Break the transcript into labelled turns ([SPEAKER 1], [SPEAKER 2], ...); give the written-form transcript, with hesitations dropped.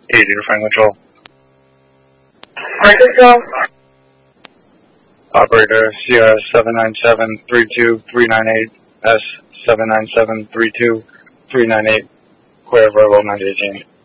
[SPEAKER 1] 80 to frame control.
[SPEAKER 2] Frame control.
[SPEAKER 1] Operator Sierra 797-32398, S 797-32398, clear verbal 918.